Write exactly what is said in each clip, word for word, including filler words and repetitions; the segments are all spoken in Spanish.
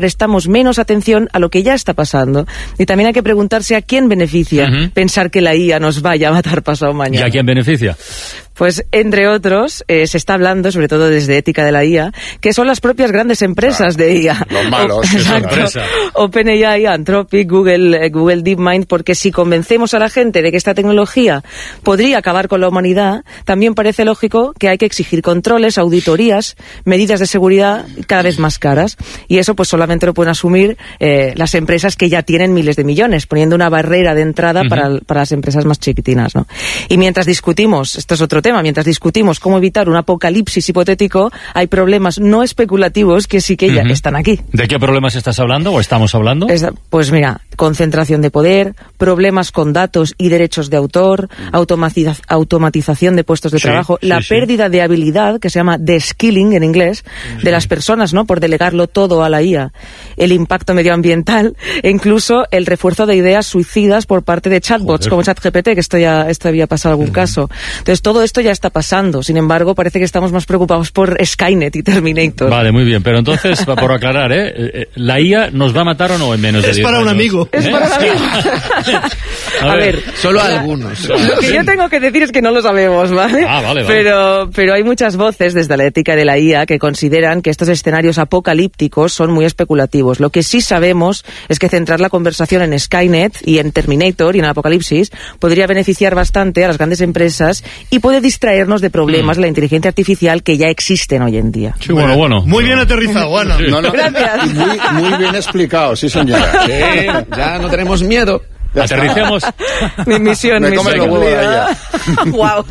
prestamos menos atención a lo que ya está pasando. Y también hay que preguntarse a quién beneficia uh-huh. pensar que la I A nos vaya a matar pasado mañana. ¿Y a quién beneficia? Pues, entre otros, eh, se está hablando, sobre todo desde ética de la I A, que son las propias grandes empresas claro, de I A. Los malos. O, exacto. OpenAI, Anthropic, Google, eh, Google DeepMind, porque si convencemos a la gente de que esta tecnología podría acabar con la humanidad, también parece lógico que hay que exigir controles, auditorías, medidas de seguridad cada vez más caras. Y eso pues solamente lo pueden asumir eh, las empresas que ya tienen miles de millones, poniendo una barrera de entrada uh-huh. para, para las empresas más chiquitinas, ¿no? Y mientras discutimos, esto es otro tema, mientras discutimos cómo evitar un apocalipsis hipotético, hay problemas no especulativos que sí que uh-huh. ya están aquí. ¿De qué problemas estás hablando o estamos hablando? Es, pues mira, concentración de poder, problemas con datos y derechos de autor, automatiza- automatización de puestos de sí, trabajo, sí, la sí. pérdida de habilidad, que se llama de-skilling en inglés, sí. de las personas, ¿no?, por delegarlo todo a la I A, el impacto medioambiental e incluso el refuerzo de ideas suicidas por parte de chatbots, Joder. como ChatGPT, que esto ya esto había pasado algún uh-huh. caso. Entonces, todo esto ya está pasando. Sin embargo, parece que estamos más preocupados por Skynet y Terminator. Vale, muy bien. Pero entonces, por aclarar, ¿eh? ¿La I A nos va a matar o no en menos de diez años? Es para un amigo. Es ¿Eh? para un amigo. a, a ver, ver, solo la, algunos. Lo que yo tengo que decir es que no lo sabemos, ¿vale? Ah, vale, vale. Pero, pero hay muchas voces desde la ética de la I A que consideran que estos escenarios apocalípticos son muy especulativos. Lo que sí sabemos es que centrar la conversación en Skynet y en Terminator y en el apocalipsis podría beneficiar bastante a las grandes empresas y puede distraernos de problemas mm. de la inteligencia artificial que ya existen hoy en día. Sí, bueno, bueno. Muy bien aterrizado, Ana. Sí. No, no, Gracias. Muy, muy bien explicado, sí señora. Sí, ya no tenemos miedo. Ya Aterricemos. Mi misión, Me mi comen los huevos de allá. Wow.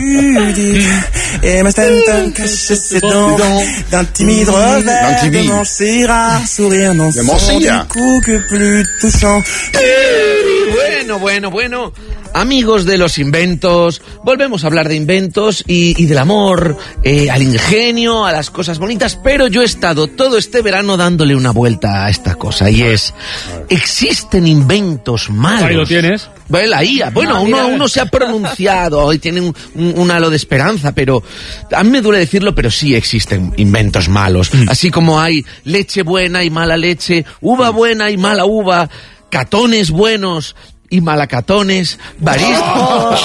Et ma tête cache ses dents d'un timide revers de Montserrat, sourire non sans du coup que plus touchant. Bueno, bueno, bueno. Amigos de los inventos, volvemos a hablar de inventos y, y del amor, eh, al ingenio, a las cosas bonitas, pero yo he estado todo este verano dándole una vuelta a esta cosa, y es, ¿existen inventos malos? Ahí lo tienes. Bueno, la I A, bueno, uno, uno se ha pronunciado y tiene un, un, un halo de esperanza, pero a mí me duele decirlo, pero sí existen inventos malos, mm. así como hay leche buena y mala leche, uva buena y mala uva, catones buenos y malacatones, baristas. Oh.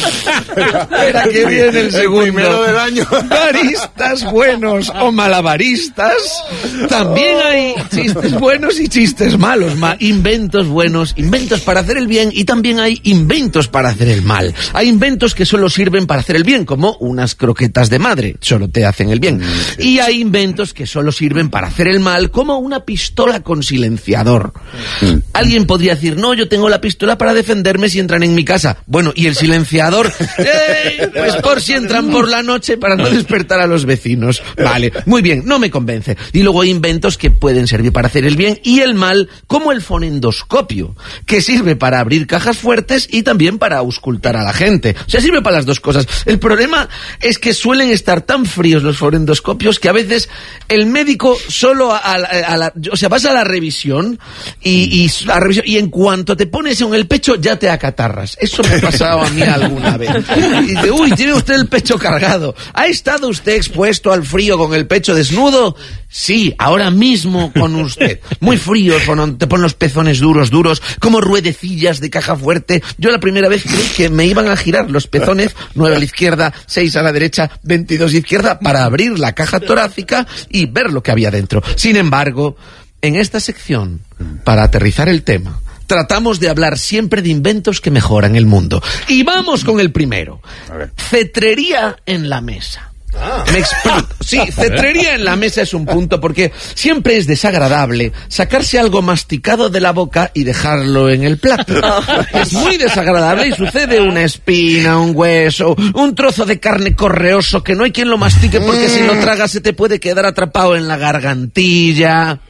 Espera que viene el segundo. El primero del año. Baristas buenos o malabaristas. También hay chistes buenos y chistes malos. Ma- inventos buenos, inventos para hacer el bien, y también hay inventos para hacer el mal. Hay inventos que solo sirven para hacer el bien, como unas croquetas de madre, solo te hacen el bien. Y hay inventos que solo sirven para hacer el mal, como una pistola con silenciador. Alguien podría decir, no, yo tengo la pistola para defenderme si entran en mi casa. Bueno, ¿y el silenciador? ¡Eh! Pues por si entran por la noche para no despertar a los vecinos. Vale, muy bien, no me convence. Y luego hay inventos que pueden servir para hacer el bien y el mal, como el fonendoscopio, que sirve para abrir cajas fuertes y también para auscultar a la gente. O sea, sirve para las dos cosas. El problema es que suelen estar tan fríos los fonendoscopios que a veces el médico solo a, a, a la... O sea, vas a la revisión y, y, la revisión, y en cuanto te pones en el pecho ya te acatarras. Eso me ha pasado a mí alguna vez. Y dice, uy, tiene usted el pecho cargado. ¿Ha estado usted expuesto al frío con el pecho desnudo? Sí, ahora mismo con usted. Muy frío, te ponen los pezones duros, duros, como ruedecillas de caja fuerte. Yo la primera vez creí que me iban a girar los pezones, nueve a la izquierda, seis a la derecha, veintidós a la izquierda, para abrir la caja torácica y ver lo que había dentro. Sin embargo, en esta sección, para aterrizar el tema, tratamos de hablar siempre de inventos que mejoran el mundo. Y vamos con el primero. Cetrería en la mesa. Ah. Me explico. Sí, cetrería en la mesa es un punto porque siempre es desagradable sacarse algo masticado de la boca y dejarlo en el plato. Es muy desagradable y sucede una espina, un hueso, un trozo de carne correoso que no hay quien lo mastique porque mm. si lo tragas se te puede quedar atrapado en la gargantilla.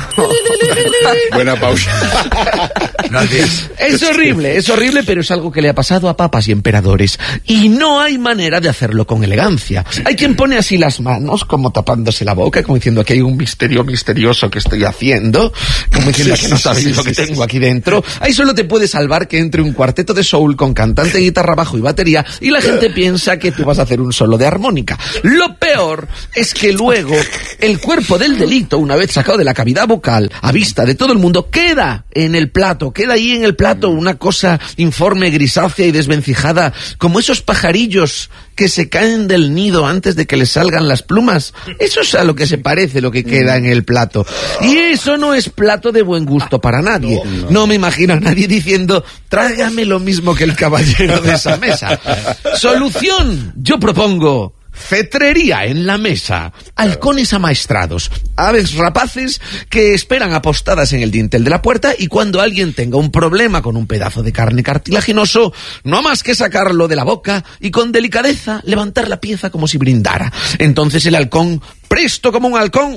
Buena pausa. Gracias. Es horrible, es horrible, pero es algo que le ha pasado a papas y emperadores. Y no hay manera de hacerlo con elegancia. Hay quien pone así las manos, como tapándose la boca, como diciendo que hay un misterio misterioso que estoy haciendo, como diciendo sí, que no sabéis sí, lo que sí, tengo sí. aquí dentro. Ahí solo te puede salvar que entre un cuarteto de soul con cantante, guitarra, bajo y batería, y la gente piensa que tú vas a hacer un solo de armónica. Lo peor es que luego el cuerpo del delito, una vez sacado de la cavidad cavidad bucal a vista de todo el mundo, queda en el plato, queda ahí en el plato una cosa informe, grisácea y desvencijada, como esos pajarillos que se caen del nido antes de que les salgan las plumas. Eso es a lo que se parece lo que queda en el plato. Y eso no es plato de buen gusto para nadie. No, no. no me imagino a nadie diciendo, tráigame lo mismo que el caballero de esa mesa. Solución, yo propongo cetrería en la mesa, halcones amaestrados, aves rapaces que esperan apostadas en el dintel de la puerta, y cuando alguien tenga un problema con un pedazo de carne cartilaginoso, no más que sacarlo de la boca y con delicadeza levantar la pieza como si brindara. Entonces el halcón, presto como un halcón,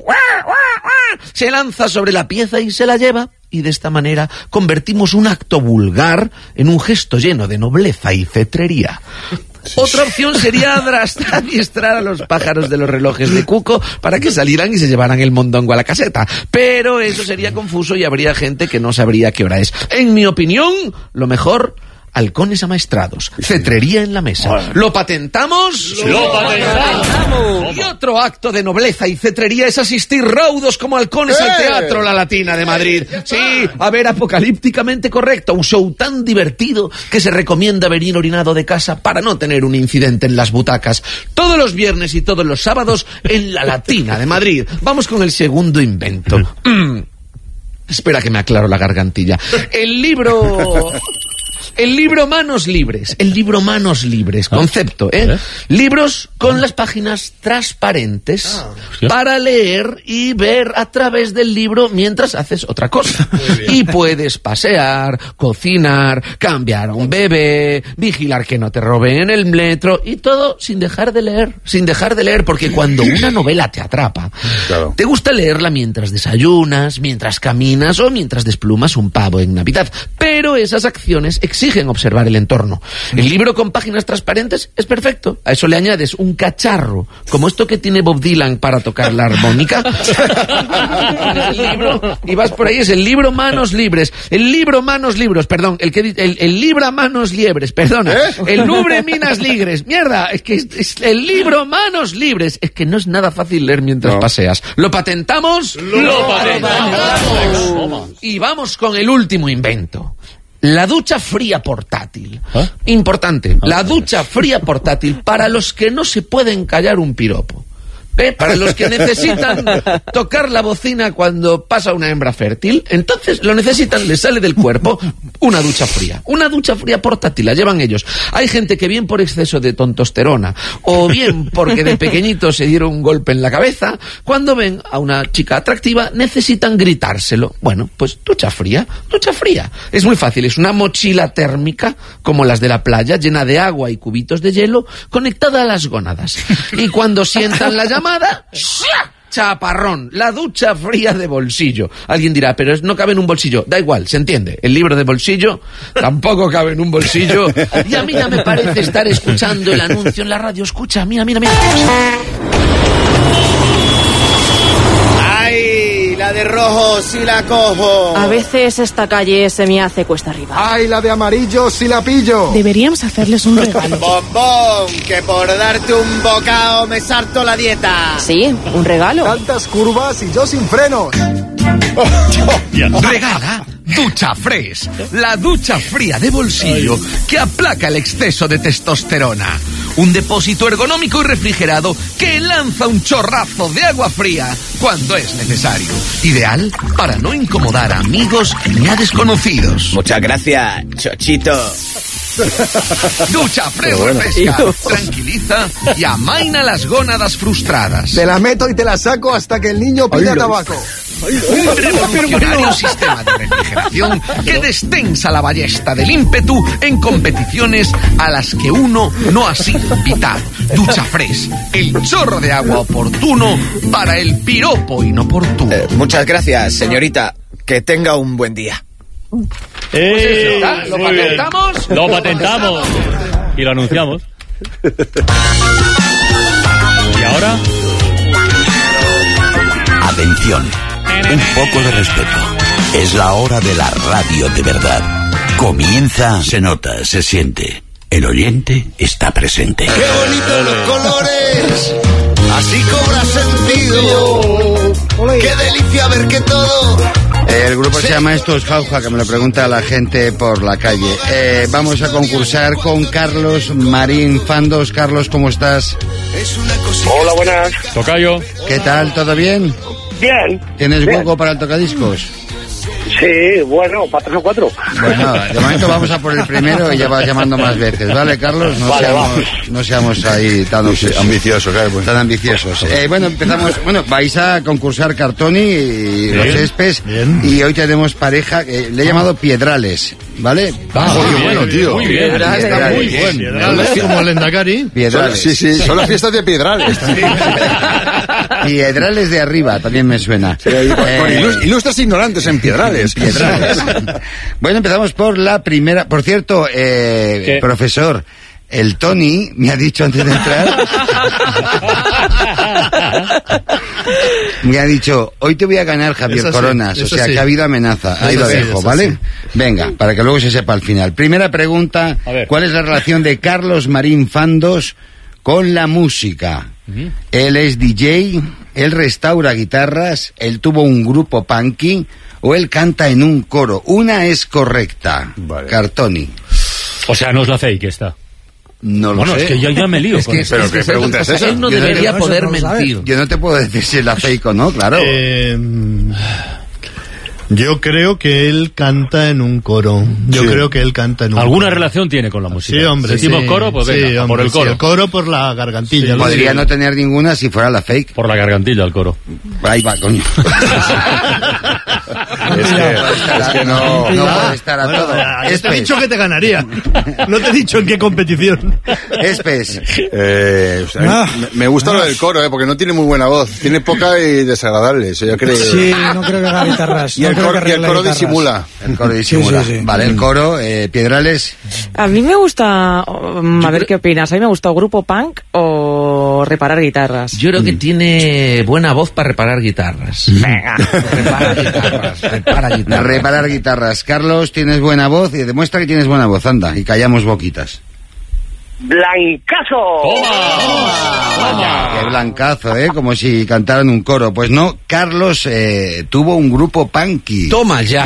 se lanza sobre la pieza y se la lleva. Y de esta manera convertimos un acto vulgar en un gesto lleno de nobleza y cetrería. Sí. Otra opción sería adiestrar a los pájaros de los relojes de cuco para que salieran y se llevaran el mondongo a la caseta. Pero eso sería confuso y habría gente que no sabría qué hora es. En mi opinión, lo mejor, halcones amaestrados, cetrería en la mesa. ¿Lo patentamos? ¡Lo patentamos! Y otro acto de nobleza y cetrería es asistir raudos como halcones ¡Eh! al Teatro La Latina de Madrid. Sí, a ver, apocalípticamente correcto, un show tan divertido que se recomienda venir orinado de casa para no tener un incidente en las butacas. Todos los viernes y todos los sábados en La Latina de Madrid. Vamos con el segundo invento. Mm. Espera que me aclaro la gargantilla. El libro... El libro Manos Libres, el libro Manos Libres, concepto, ¿eh? ¿Eh? Libros con las páginas transparentes ah, para leer y ver a través del libro mientras haces otra cosa. Y puedes pasear, cocinar, cambiar a un bebé, vigilar que no te roben en el metro y todo sin dejar de leer, sin dejar de leer, porque cuando una novela te atrapa, claro, te gusta leerla mientras desayunas, mientras caminas o mientras desplumas un pavo en Navidad. Pero esas acciones exigen observar el entorno. El libro con páginas transparentes es perfecto. A eso le añades un cacharro, como esto que tiene Bob Dylan para tocar la armónica. El libro, y vas por ahí, es el libro Manos Libres. El libro Manos Libros, perdón, el que el, el libra Manos Liebres, perdona. ¿Eh? El Lubre Minas Ligres. Mierda, es que es, es el libro Manos Libres. Es que no es nada fácil leer mientras no. paseas. ¿Lo patentamos? ¡Lo, Lo patentamos! patentamos. Y vamos con el último invento. La ducha fría portátil. ¿Ah? Importante, ah, la ducha fría portátil para los que no se pueden callar un piropo. ¿Eh? Para los que necesitan tocar la bocina cuando pasa una hembra fértil, entonces lo necesitan, les sale del cuerpo una ducha fría. Una ducha fría portátil, la llevan ellos. Hay gente que bien por exceso de tontosterona o bien porque de pequeñito se dieron un golpe en la cabeza, cuando ven a una chica atractiva necesitan gritárselo. Bueno, pues ducha fría, ducha fría. Es muy fácil, es una mochila térmica como las de la playa, llena de agua y cubitos de hielo, conectada a las gónadas. Y cuando sientan la llama, chaparrón, la ducha fría de bolsillo. Alguien dirá, pero no cabe en un bolsillo. Da igual, se entiende. El libro de bolsillo tampoco cabe en un bolsillo. Y a mí ya me parece estar escuchando el anuncio en la radio. Escucha, mira, mira, mira. ¡Ay! La de rojo si la cojo. A veces esta calle se me hace cuesta arriba. ¡Ay! La de amarillo si la pillo. Deberíamos hacerles un regalo. Bombón, que por darte un bocado me sarto la dieta. Sí, un regalo. Tantas curvas y yo sin frenos. Regala Ducha Fresh, la ducha fría de bolsillo que aplaca el exceso de testosterona. Un depósito ergonómico y refrigerado que lanza un chorrazo de agua fría cuando es necesario. Ideal para no incomodar a amigos ni a desconocidos. Muchas gracias, Chochito. Ducha Fresh refresca, tranquiliza y amaina las gónadas frustradas. Te la meto y te la saco hasta que el niño pida tabaco. Un revolucionario sistema de refrigeración que destensa la ballesta del ímpetu en competiciones a las que uno no ha sido invitado. Ducha Fresh, el chorro de agua oportuno para el piropo inoportuno. Eh, muchas gracias, señorita. Que tenga un buen día. ¡Eh! Pues ¿Lo patentamos? Lo patentamos. Y lo anunciamos. ¿Y ahora? Atención. Un poco de respeto. Es la hora de la radio de verdad. Comienza, se nota, se siente. El oyente está presente. ¡Qué bonitos los colores! Así cobra sentido. ¡Qué delicia ver que todo! El grupo se llama Estos Jauja, que me lo pregunta la gente por la calle. Eh, vamos a concursar con Carlos Marín Fandos. Carlos, ¿cómo estás? Hola, buenas. Tocayo. ¿Qué tal? ¿Todo bien? Bien. ¿Tienes bien. hueco para el tocadiscos? Sí, bueno, para tres o cuatro. Bueno, de momento vamos a por el primero y ya vas llamando más veces, ¿vale, Carlos? No, vale, seamos, no seamos ahí tan obsesos, ambiciosos, claro, pues. tan ambiciosos. Eh, bueno, empezamos. Bueno, vais a concursar Cartoni y bien, los Espes. Bien. Y hoy tenemos pareja que le he llamado Piedrales, ¿vale? Ah, muy bien, bueno, tío. Muy bien. Piedrales, Está muy Piedrales. bien. Piedrales, como el Endacari. Piedrales. Sí, sí, son las fiestas de Piedrales. Piedrales de arriba, también me suena. Sí, con, con Eh, ilus- ilustres ignorantes en Piedrales. Piedrales. Bueno, empezamos por la primera. Por cierto, eh, ¿Qué? profesor, el Tony me ha dicho antes de entrar. Me ha dicho, hoy te voy a ganar, Javier Eso sí, Coronas. O eso sea, sí. que ha habido amenaza. Ahí Eso lo sí, dejo, eso ¿vale? sí. Venga, para que luego se sepa al final. Primera pregunta: A ver. ¿cuál es la relación de Carlos Marín Fandos con la música? Ujú. Él es D J, él restaura guitarras, él tuvo un grupo punky o él canta en un coro. Una es correcta. Vale. Cartoni. O sea, no es la fake esta. No lo Bueno, sé. es que yo ya me lío. Es con que- esto. pero qué pregunta es esa. Él no Yo no debería creo- poder eso no lo sabe. mentir. Yo no te puedo decir si es la fake o no, claro. Eh, yo creo que él canta en un coro. Yo Sí. creo que él canta en un ¿Alguna coro. relación tiene con la música? Sí, hombre. Decimos sí, coro, pues sí, venga, a por hombre, el coro. sí, el coro por la gargantilla. lo Podría digo. no tener ninguna si fuera la fake. Por la gargantilla, el coro. Ahí va, coño. Es que, es que no. No puede estar a Bueno, todo. ya, ya te he Espes, dicho que te ganaría. No te he dicho en qué competición. Espes. Eh, o sea, Ah. me, me gusta lo del coro, eh, porque no tiene muy buena voz. Tiene poca y desagradable. Eso yo creo. Sí, no creo que haga guitarras. Y no el creo coro, que y el arregle coro guitarras. disimula. El coro disimula. Sí, sí, sí. Vale, el coro, eh, Piedrales. A mí me gusta, um, a ver qué opinas, a mí me gusta o grupo punk o reparar guitarras. Yo creo que tiene buena voz para reparar guitarras. Venga, repara guitarras, repara guitarras. Reparar guitarras. Carlos, tienes buena voz y demuestra que tienes buena voz, anda, y callamos boquitas. ¡Blancazo! Vaya, qué blancazo, ¿eh? Como si cantaran un coro. Pues no, Carlos eh, tuvo un grupo punky. Toma ya.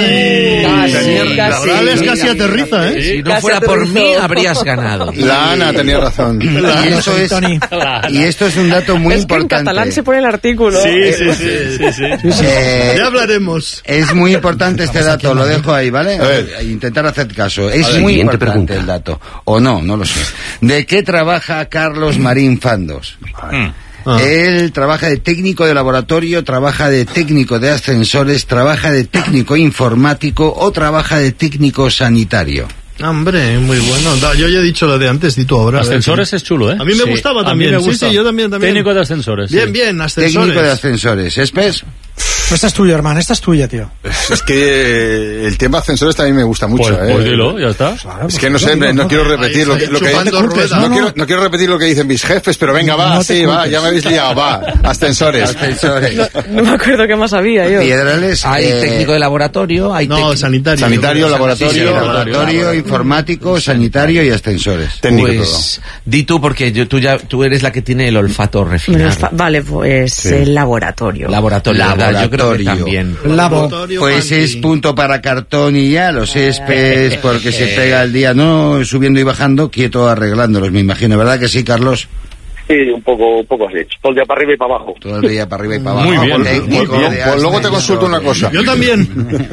Casi, casi. Morales casi aterriza, ¿eh? Si no Casi fuera por aterrizó. mí, habrías ganado. La Ana tenía razón. Y esto es, Tony. y esto es un dato muy es que en importante. catalán se pone el artículo. Sí, sí, sí, sí, sí. Eh, Ya hablaremos. Es muy importante este dato, lo dejo ahí, ¿vale? A ver. Intentar hacer caso. Es ver, muy siguiente importante pregunta. el dato. O no, no lo sé. ¿De qué trabaja Carlos Marín Fandos? Ah. Él trabaja de técnico de laboratorio, trabaja de técnico de ascensores, trabaja de técnico informático o trabaja de técnico sanitario. Hombre, muy bueno. Da, yo ya he dicho lo de antes, di tú ahora. a ver, Ascensores sí. es chulo, ¿eh? A mí me Sí. gustaba A mí también. me Sí, gusta. sí, yo también, también. Técnico de ascensores. Bien, sí. bien, ascensores. Técnico de ascensores. ¿Espes? Esta es tuya, hermano, esta es tuya, tío. Es que eh, el tema ascensores también me gusta mucho. Pues, eh. pues dilo, ya está. Es que no sé, no, no quiero repetir lo que, lo que Chupando no, ruedas. no No, no. quiero, no quiero repetir lo que dicen mis jefes, pero venga, va, No te sí, va, culpes. ya me habéis liado, va. Ascensores. Ascensores. No me acuerdo qué más había yo. Piedrales. Hay eh, técnico de laboratorio, hay No, técnico... sanitario. Sanitario, sí, laboratorio. laboratorio, informático, sanitario y ascensores. Técnico Pues di tú, porque yo, tú, ya, tú eres la que tiene el olfato Menos refinado. fa- Vale, pues el laboratorio. Laboratorio, ¿verdad? Yo creo que Laboratorio. también. Labo. Laboratorio, Pues Panti. es punto para Cartón y ya, los espes, porque se pega el día, no subiendo y bajando, quieto arreglándolos, me imagino, ¿verdad que sí, Carlos? Sí, un poco, un poco así. Todo el día para arriba y para abajo. Todo el día para arriba y para abajo. Muy bien, técnico muy bien. de Pues luego te ascensores. consulto una cosa. Yo también.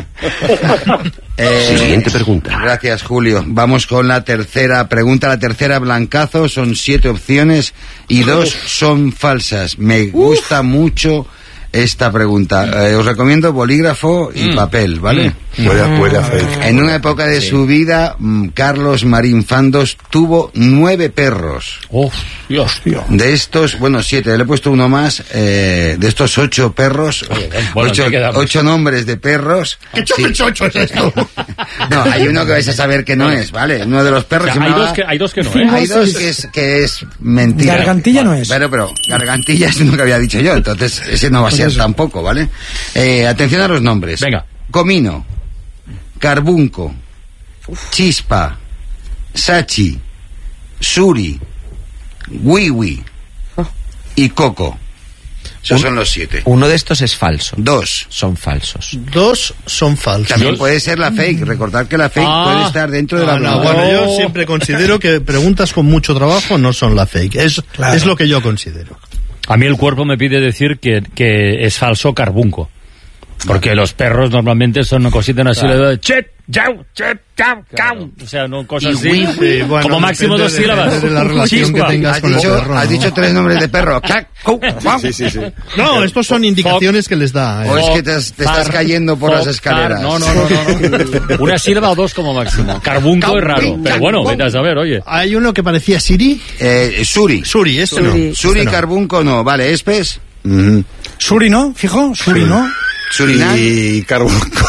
Eh, Siguiente pregunta. Gracias, Julio. Vamos con la tercera pregunta. La tercera, blancazo. Son siete opciones y dos son falsas. Me gusta mucho esta pregunta. Eh, os recomiendo bolígrafo y Mm. papel, ¿vale? Mm. Puede, puede hacer. En una época de su vida, mm, Carlos Marín Fandos tuvo nueve perros. Uf, Dios, tío. De estos, bueno, siete, le he puesto uno más, eh, de estos ocho perros, Bueno, ocho, ¿qué quedamos? ocho nombres de perros. ¿Qué chocho es esto? No, hay uno que vais a saber que no es, ¿vale? Uno de los perros O sea, se hay, llamaba- dos que, hay dos que no, ¿eh? hay dos que es, que es mentira. Gargantilla no es. Pero, pero, gargantilla es uno que había dicho yo, entonces ese no va a ser tampoco, ¿vale? Eh, atención a los nombres. Venga. Comino, Carbunco, Chispa, Sachi, Suri, Wiwi y Coco. Esos son los siete. Uno de estos es falso. Dos. Son falsos. Dos son falsos. También puede ser la fake. Recordad que la fake Ah. puede estar dentro de la Ah, no, pregunta. bueno, yo siempre considero que preguntas con mucho trabajo no son la fake. Es, Claro. es lo que yo considero. A mí el cuerpo me pide decir que, que es falso carbunco. Porque los perros normalmente son cositas así, Claro. de chet, yau, chet, yau, cau. O sea, no cosas Y así. oui, sí, bueno, como máximo depende dos de- sílabas. de la relación Chispa. que tengas Has con el dicho, perro, has ¿no? dicho tres nombres de perro. Clac, cu, guau. Sí, sí, sí. No, estos son indicaciones que les da. ¿eh? O es que te, te estás cayendo por las escaleras. No, no, no, no, no. Una sílaba o dos como máximo. Carbunco es raro. Pero bueno, vete a saber, oye. Hay uno que parecía Siri. Eh, Suri. Suri, este Suri. no. Suri, Este no. carbunco no. Vale, Espes. Suri, ¿no? Fijo, Suri, ¿no? Surinam. Y carbunco.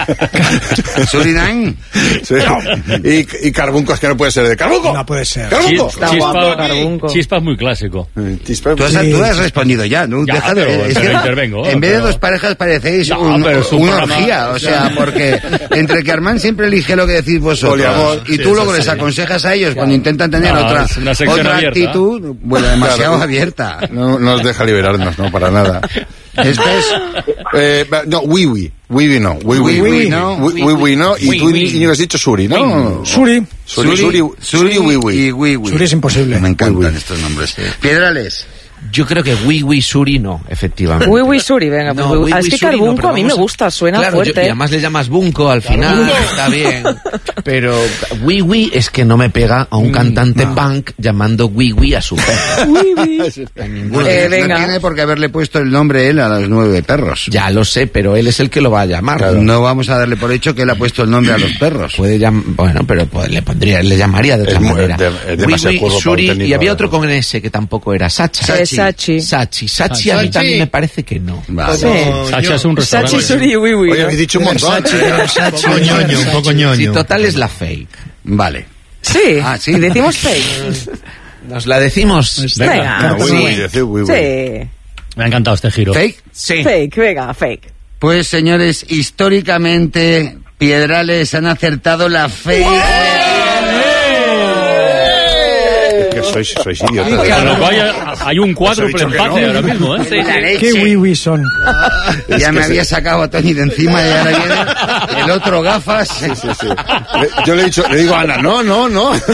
Surinam. Sí. Y, y carbunco es que no puede ser de carbunco. No puede ser. Carbunco. Chis- Chispa, chispa es muy clásico. Chispa. Tú has, Sí. tú has respondido ya, ¿no? Ya, Deja de- pero- es pero que intervengo, En vez de pero- dos parejas parecéis No, un- pero es un una programa- orgía, o sea, porque entre que Armand siempre elige lo que decís vosotros Poliamor. y Sí, tú luego eso les sí. aconsejas a ellos cuando intentan tener No, otra, es una sección otra abierta. actitud, bueno, demasiado Claro. abierta. No nos deja liberarnos, no, para nada. Espes. Eh, va- no, wiwi. Wiwi no. Wiwi, Wiwi, ¿no? Wi- Wiwi no. Y tú, Íñigo, has dicho Suri, ¿no? Suri. Suri, Suri, Suri, Wiwi. y Wiwi. Suri es imposible. Me encantan estos nombres. Piedrales. Yo creo que oui, oui, Suri no, efectivamente. Uy, uy, Suri, venga. No, pues, uy, oui, ah, es oui, que Suri no, carbunco pero a mí me vamos a- gusta, suena Claro, yo- fuerte. y además le llamas bunco al final, Bunco. está bien. Pero oui, oui es que no me pega a un cantante punk llamando oui, oui a su perro. A ninguno de Eh, ellos. venga. No tiene por qué haberle puesto el nombre él a los nueve perros. Ya lo sé, pero él es el que lo va a llamar. No vamos a darle por hecho que él ha puesto el nombre a los perros. Puede llam- bueno, pero pues, le pondría, le llamaría de otra Es muy- manera. de- es demasiado Oui, oui, curvo para Suri, un técnico, y había la otro verdad. con S que tampoco era Sacha. Sachi. Sachi. Sachi. Sachi a mí Sachi. también me parece que no. Vale. Sí. Sacha es un restaurante. Sachi, Suri, uy, uy. Oye, ¿no? habéis dicho un montón. Un poco ñoño, un poco ñoño. Sí, total es la fake. Vale. Sí, Ah, sí. decimos fake. Nos la decimos. Venga. Venga, Wiwi, sí. decir wiwi. Sí. Me ha encantado este giro. ¿Fake? Sí. Fake, venga, fake. Pues señores, históricamente Piedrales han acertado la fake. Que sois, sois idiotas. Con lo cual hay, hay un cuádruple Os he dicho que empate no. ahora mismo, ¿eh? La leche. Qué wiwi son. Ya me había sacado a Tony de encima y ahora viene el otro gafas. Sí, sí, sí. Le- Yo le he dicho, le digo a Ana, no, no, no. Es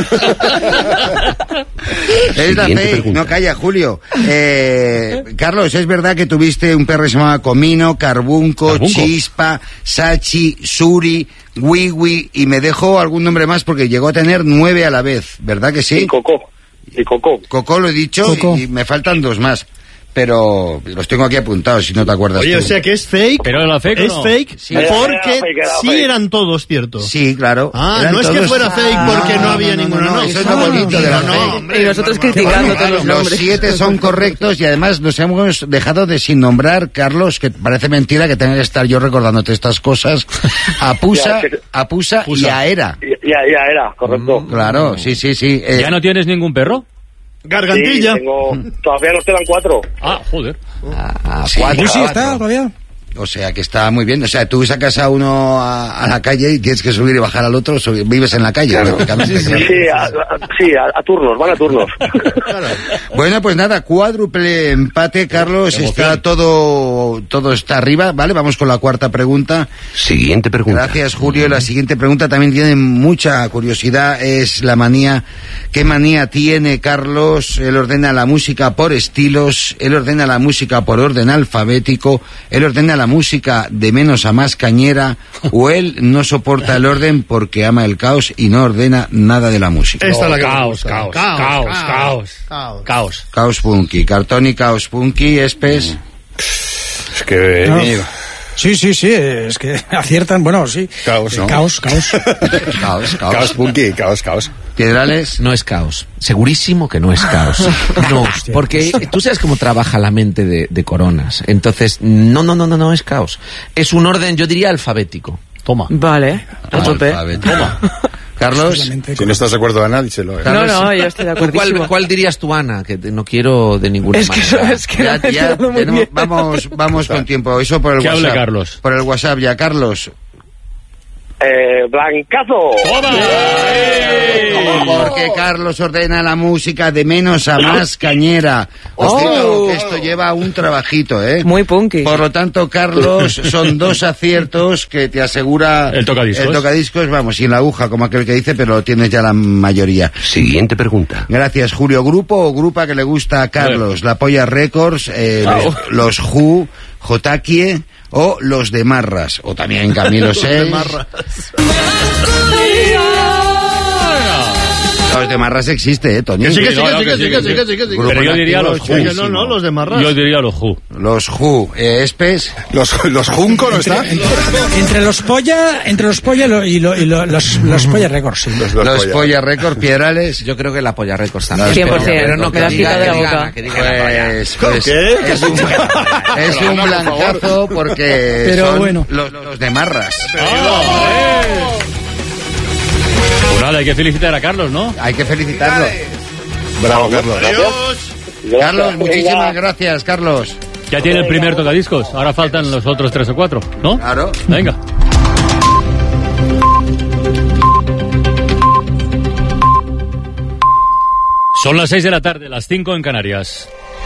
la Siguiente fake, pregunta. no calla, Julio. Eh, Carlos, ¿es verdad que tuviste un perro que se llamaba Comino, Carbunco, Carbunco. Chispa, Sachi, Suri, Wiwi y me dejó algún nombre más porque llegó a tener nueve a la vez, ¿verdad que Y sí? Coco. Y Coco. Coco lo he dicho Coco. y me faltan dos más, pero los tengo aquí apuntados si no te acuerdas Oye, tú. o sea que es fake. ¿Pero era fake o Es no? fake Sí. Era porque fake, era sí fake. eran todos ciertos. Sí, claro. Ah, Eran no es que todos- fuera fake porque no había ninguno, no. Eso es lo bonito de la No, fake. hombre, Y nosotros hermano. criticando Bueno, todos los los nombres. siete son correctos y además nos hemos dejado de sin nombrar, Carlos, que parece mentira que tenga que estar yo recordándote estas cosas, a Pusa, Ya, que- a Pusa y Pusa. a Era. Ya, ya era, correcto. Claro, sí, sí, sí. eh, ¿Ya no tienes ningún perro? Gargantilla. Sí, tengo, todavía nos quedan cuatro. Ah, joder. A, a Sí. cuatro, Uy, sí, a está cuatro. todavía. O sea, que está muy bien. O sea, tú sacas a uno a, a la calle y tienes que subir y bajar al otro, subir- vives en la calle, prácticamente. claro. Sí, a, a- sí a, a turnos, van a turnos. Bueno, pues nada, cuádruple empate, Carlos. Está todo, todo está arriba, ¿vale? Vamos con la cuarta pregunta. Siguiente pregunta. Gracias, Julio. La siguiente pregunta también tiene mucha curiosidad. Es la manía. ¿Qué manía tiene Carlos? Él ordena la música por estilos. Él ordena la música por orden alfabético. Él ordena la música de menos a más cañera. O él no soporta el orden porque ama el caos y no ordena nada de la música. Esta es la que me caos, gusta. caos, caos, caos, caos. Caos. Caos punky. Cartón y caos punky. Espes. Es que... No. Íñigo. Sí, sí, sí, es que aciertan, bueno, sí. Caos, ¿no? Eh, Caos, caos. Caos, Caos caos. punky, caos, caos. Piedrales. No es caos. Segurísimo que no es caos. No, porque tú sabes cómo trabaja la mente de, de Coronas. Entonces, no, no, no, no, no es caos. Es un orden, yo diría, alfabético. Toma. Vale, a tope. Toma. Carlos. Si no estás de acuerdo, Ana, díselo. ¿eh? No, no, yo estoy de ¿Cuál, acuerdo. ¿Cuál dirías tú, Ana? Que te- no quiero de ninguna Es que, manera. es que Ya, no me ya quedado muy tenemos- bien. vamos, vamos con tiempo. Eso por el Que hable WhatsApp. Carlos. Por el WhatsApp ya, Carlos. Eh, Blancazo. Porque Carlos ordena la música de menos a más cañera. Os digo que esto lleva un trabajito, ¿eh? Muy punky. Por lo tanto, Carlos, son dos aciertos que te asegura... El tocadiscos. El tocadiscos, vamos, sin la aguja, como aquel que dice, pero lo tienes ya la mayoría. Siguiente pregunta. Gracias, Julio. ¿Grupo o grupa que le gusta a Carlos? La Polla Records, eh, Oh. los, los Who, Jotakie o los de Marras. O también Camilo seis. Los de Marras existe, ¿eh, Tony? Que sí, que sí, que sí, que sí, que sí, que sí, que sí. Pero yo diría los Who. No, no, los de Marras. Yo diría los Who. Los Who. Eh, Espes. Los, los Junco, ¿no está? Entre los polla, entre los polla lo- y, lo- y lo- los, los polla récords, sí. Los, Los, los Polla. Polla Records, Piedrales. Yo creo que la Polla Records también. cien por ciento. Pero no, Me que lo has diga, quitado de que la diga boca. Ana, que diga la Polla. Pues, pues ¿Qué? es un, es un blancazo porque Pero son bueno. los, los de Marras. Pues nada, hay que felicitar a Carlos, ¿no? Hay que felicitarlo. Bravo, Carlos. Carlos, muchísimas gracias, Carlos. Ya tiene el primer tocadiscos. Ahora faltan los otros tres o cuatro, ¿no? Claro. Venga. Son las seis de la tarde, las cinco en Canarias.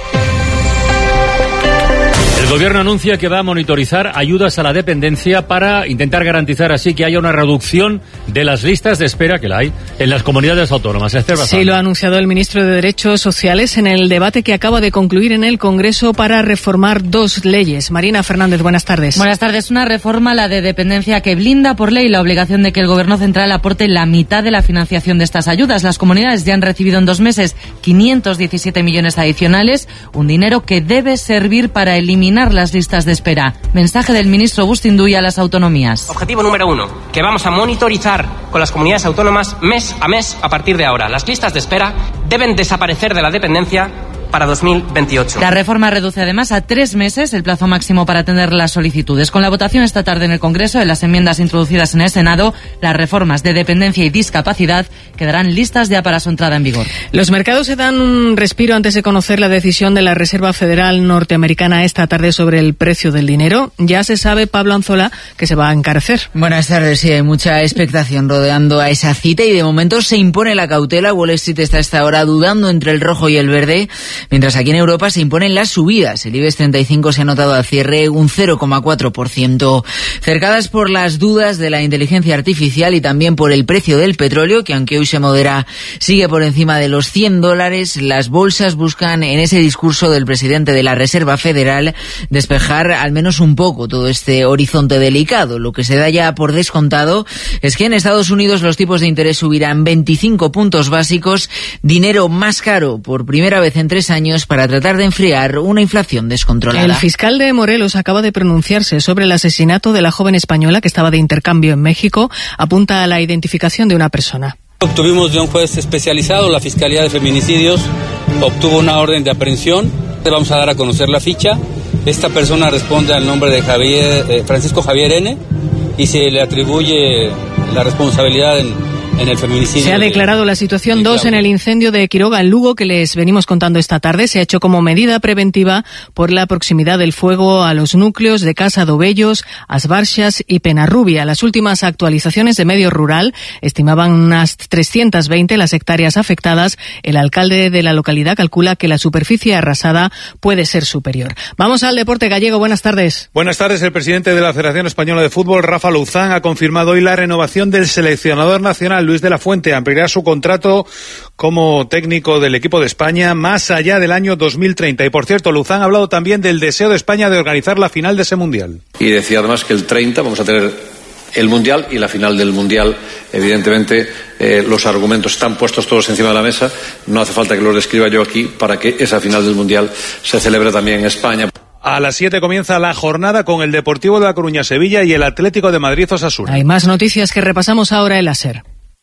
El gobierno anuncia que va a monitorizar ayudas a la dependencia para intentar garantizar así que haya una reducción de las listas de espera que la hay en las comunidades autónomas. Esther Bazán. Sí, lo ha anunciado el ministro de Derechos Sociales en el debate que acaba de concluir en el Congreso para reformar dos leyes. Marina Fernández, buenas tardes. Buenas tardes. Una reforma, la de dependencia, que blinda por ley la obligación de que el Gobierno central aporte la mitad de la financiación de estas ayudas. Las comunidades ya han recibido en dos meses quinientos diecisiete millones adicionales, un dinero que debe servir para eliminar las listas de espera. Mensaje del ministro Bustinduy a las autonomías. Objetivo número uno, que vamos a monitorizar con las comunidades autónomas mes a mes a partir de ahora. Las listas de espera deben desaparecer de la dependencia para dos mil veintiocho. La reforma reduce además a tres meses el plazo máximo para atender las solicitudes. Con la votación esta tarde en el Congreso de las enmiendas introducidas en el Senado, las reformas de dependencia y discapacidad quedarán listas ya para su entrada en vigor. Los mercados se dan un respiro antes de conocer la decisión de la Reserva Federal norteamericana esta tarde sobre el precio del dinero. Ya se sabe, Pablo Anzola, que se va a encarecer. Buenas tardes. Sí, hay mucha expectación rodeando a esa cita y de momento se impone la cautela. Wall Street está a esta hora dudando entre el rojo y el verde, mientras aquí en Europa se imponen las subidas. El IBEX treinta y cinco se ha notado al cierre un cero coma cuatro por ciento, cercadas por las dudas de la inteligencia artificial y también por el precio del petróleo, que aunque hoy se modera, sigue por encima de los cien dólares. Las bolsas buscan en ese discurso del presidente de la Reserva Federal despejar al menos un poco todo este horizonte delicado. Lo que se da ya por descontado es que en Estados Unidos los tipos de interés subirán veinticinco puntos básicos, dinero más caro por primera vez en tres años para tratar de enfriar una inflación descontrolada. El fiscal de Morelos acaba de pronunciarse sobre el asesinato de la joven española que estaba de intercambio en México. Apunta a la identificación de una persona. Obtuvimos de un juez especializado, la Fiscalía de Feminicidios obtuvo una orden de aprehensión. Vamos a dar a conocer la ficha. Esta persona responde al nombre de Javier, eh, Francisco Javier N. y se le atribuye la responsabilidad en en el feminicidio. Se ha declarado la situación dos en el incendio de Quiroga en Lugo, que les venimos contando esta tarde. Se ha hecho como medida preventiva por la proximidad del fuego a los núcleos de Casa Dobellos, Asbarxas y Penarrubia. Las últimas actualizaciones de Medio Rural estimaban unas trescientas veinte las hectáreas afectadas. El alcalde de la localidad calcula que la superficie arrasada puede ser superior. Vamos al deporte gallego. Buenas tardes. Buenas tardes. El presidente de la Federación Española de Fútbol, Rafa Luzán, ha confirmado hoy la renovación del seleccionador nacional Luis de la Fuente. Ampliará su contrato como técnico del equipo de España más allá del año dos mil treinta. Y por cierto, Luzán ha hablado también del deseo de España de organizar la final de ese Mundial. Y decía además que el treinta vamos a tener el Mundial y la final del Mundial. Evidentemente, eh, los argumentos están puestos todos encima de la mesa. No hace falta que los describa yo aquí para que esa final del Mundial se celebre también en España. A las siete comienza la jornada con el Deportivo de La Coruña Sevilla y el Atlético de Madrid Osasuna. Hay más noticias que repasamos ahora en la SER.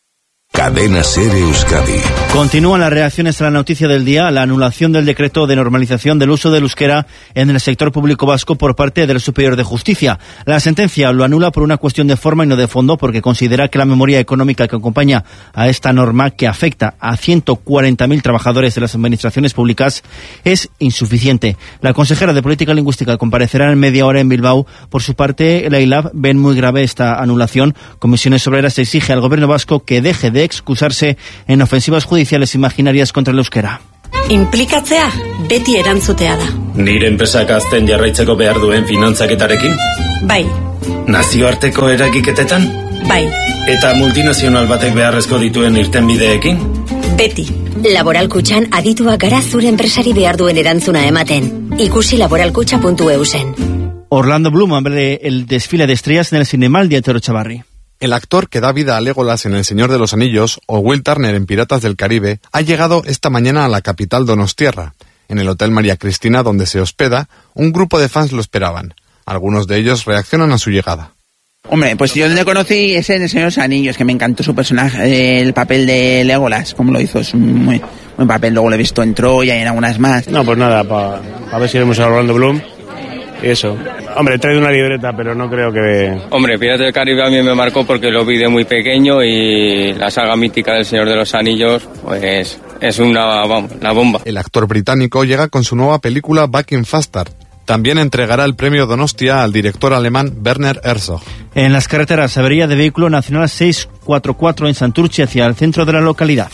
Cadena Ser Euskadi. Continúan las reacciones a la noticia del día, la anulación del decreto de normalización del uso del euskera en el sector público vasco por parte del Superior de Justicia. La sentencia lo anula por una cuestión de forma y no de fondo, porque considera que la memoria económica que acompaña a esta norma, que afecta a ciento cuarenta mil trabajadores de las administraciones públicas, es insuficiente. La consejera de Política Lingüística comparecerá en media hora en Bilbao. Por su parte, la I L A B ven muy grave esta anulación. Comisiones Obreras exige al gobierno vasco que deje de excusarse en ofensivas judiciales imaginarias contra el euskera. Implikatzea beti erantzutea da. Nire enpresak azten jarraitzeko behar duen finantzaketarekin? Bai. Nazioarteko eragiketetan? Bai. Eta multinazional batek beharrezko dituen irtenbideekin? Beti. Laboralkutxan adituak gara zure enpresari behar duen erantzuna ematen. Ikusi laboralkutxa puntu eu zen. Orlando Bloom abre el desfile de estrellas en el Cinemaldi de Toro Chavarri. El actor que da vida a Legolas en El Señor de los Anillos o Will Turner en Piratas del Caribe ha llegado esta mañana a la capital donostiarra. En el Hotel María Cristina, donde se hospeda, un grupo de fans lo esperaban. Algunos de ellos reaccionan a su llegada. Hombre, pues yo le conocí ese en El Señor de los Anillos, que me encantó su personaje, el papel de Legolas, como lo hizo, es un muy buen papel. Luego lo he visto en Troya y en algunas más. No, pues nada, para pa ver si iremos a Orlando Bloom. Y eso. Hombre, he traído una libreta, pero no creo que... Hombre, Piratas del Caribe a mí me marcó porque lo vi de muy pequeño y la saga mítica del Señor de los Anillos, pues es una, vamos, una bomba. El actor británico llega con su nueva película Back in Faster. También entregará el premio Donostia al director alemán Werner Herzog. En las carreteras, avería de vehículo nacional seiscientos cuarenta y cuatro en Santurce hacia el centro de la localidad.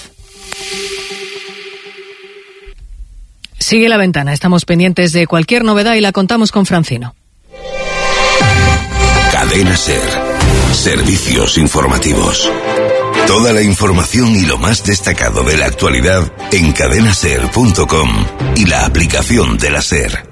Sigue La Ventana, estamos pendientes de cualquier novedad y la contamos con Francino. Cadena Ser. Servicios informativos. Toda la información y lo más destacado de la actualidad en cadenaser punto com y la aplicación de la Ser.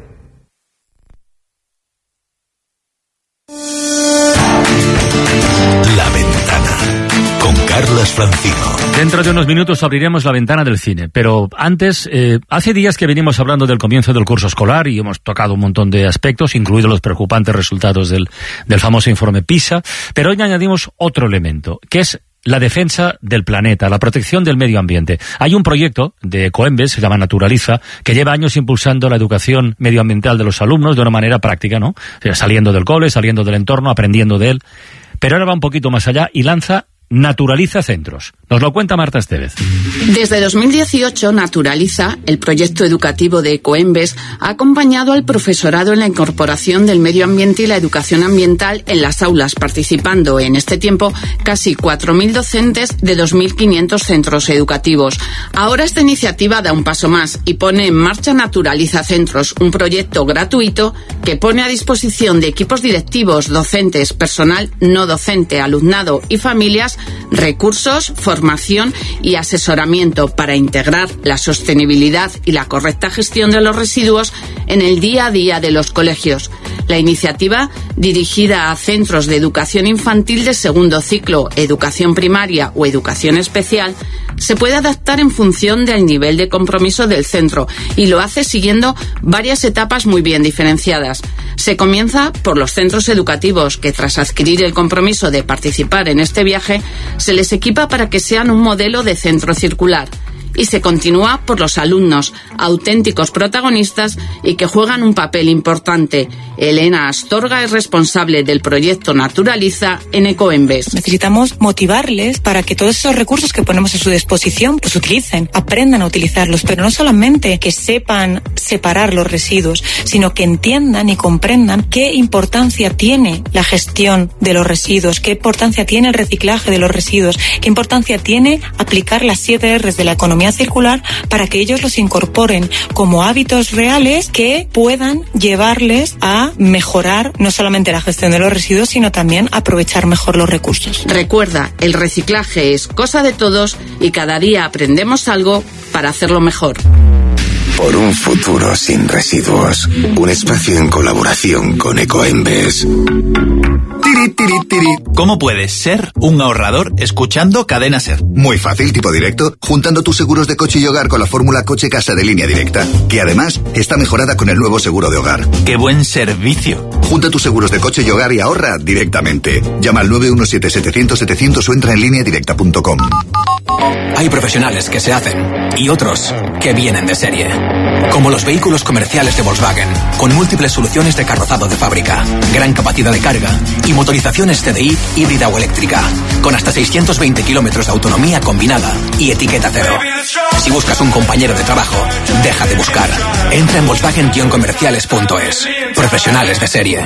La Ventana con Carlas Francino. Dentro de unos minutos abriremos la ventana del cine, pero antes, eh, hace días que venimos hablando del comienzo del curso escolar y hemos tocado un montón de aspectos, incluidos los preocupantes resultados del, del famoso informe PISA, pero hoy añadimos otro elemento, que es la defensa del planeta, la protección del medio ambiente. Hay un proyecto de Ecoembes, se llama Naturaliza, que lleva años impulsando la educación medioambiental de los alumnos de una manera práctica, ¿no? O sea, saliendo del cole, saliendo del entorno, aprendiendo de él. Pero ahora va un poquito más allá y lanza Naturaliza Centros. Nos lo cuenta Marta Estevez. Desde dos mil dieciocho, Naturaliza, el proyecto educativo de Ecoembes, ha acompañado al profesorado en la incorporación del medio ambiente y la educación ambiental en las aulas, participando en este tiempo casi cuatro mil docentes de dos mil quinientos centros educativos. Ahora esta iniciativa da un paso más y pone en marcha Naturaliza Centros, un proyecto gratuito que pone a disposición de equipos directivos, docentes, personal no docente, alumnado y familias recursos, formación y asesoramiento para integrar la sostenibilidad y la correcta gestión de los residuos en el día a día de los colegios. La iniciativa, dirigida a centros de educación infantil de segundo ciclo, educación primaria o educación especial, se puede adaptar en función del nivel de compromiso del centro y lo hace siguiendo varias etapas muy bien diferenciadas. Se comienza por los centros educativos que, tras adquirir el compromiso de participar en este viaje, se les equipa para que sean un modelo de centro circular. Y se continúa por los alumnos, auténticos protagonistas y que juegan un papel importante. Elena Astorga es responsable del proyecto Naturaliza en Ecoembes. Necesitamos motivarles para que todos esos recursos que ponemos a su disposición los utilicen, aprendan a utilizarlos, pero no solamente que sepan separar los residuos, sino que entiendan y comprendan qué importancia tiene la gestión de los residuos, qué importancia tiene el reciclaje de los residuos, qué importancia tiene aplicar las siete erres de la economía circular para que ellos los incorporen como hábitos reales que puedan llevarles a mejorar no solamente la gestión de los residuos, sino también aprovechar mejor los recursos. Recuerda, el reciclaje es cosa de todos y cada día aprendemos algo para hacerlo mejor. Por un futuro sin residuos, un espacio en colaboración con Ecoembes. Tiri, tiri, tiri. ¿Cómo puedes ser un ahorrador escuchando Cadena SER? Muy fácil, tipo directo, juntando tus seguros de coche y hogar con la fórmula Coche Casa de Línea Directa, que además está mejorada con el nuevo seguro de hogar. ¡Qué buen servicio! Junta tus seguros de coche y hogar y ahorra directamente. Llama al nueve uno siete setecientos setecientos o entra en línea directa punto com. Hay profesionales que se hacen y otros que vienen de serie. Como los vehículos comerciales de Volkswagen, con múltiples soluciones de carrozado de fábrica, gran capacidad de carga y motorizaciones C D I híbrida o eléctrica, con hasta seiscientos veinte kilómetros de autonomía combinada y etiqueta cero. Si buscas un compañero de trabajo, deja de buscar. Entra en volkswagen guion comerciales punto es. Profesionales de serie.